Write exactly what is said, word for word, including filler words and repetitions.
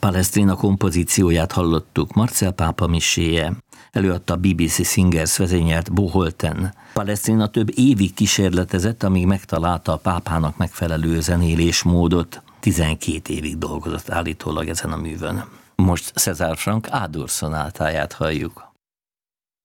Palestrina kompozícióját hallottuk, Marcel pápa miséje. Előadta a bé bé cé Singers vezényelt Bo Holten. Palestrina több évig kísérletezett, amíg megtalálta a pápának megfelelő zenélésmódot. tizenkét évig dolgozott állítólag ezen a művön. Most César Franck Ádur szonátáját halljuk.